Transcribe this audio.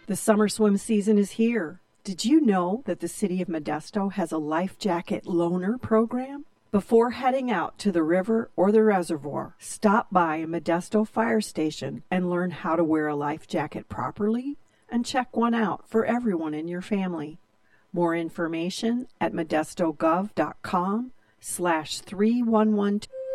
The summer swim season is here. Did you know that the city of Modesto has a life jacket loaner program? Before heading out to the river or the reservoir, stop by a Modesto fire station and learn how to wear a life jacket properly and check one out for everyone in your family. More information at modestogov.com/3112.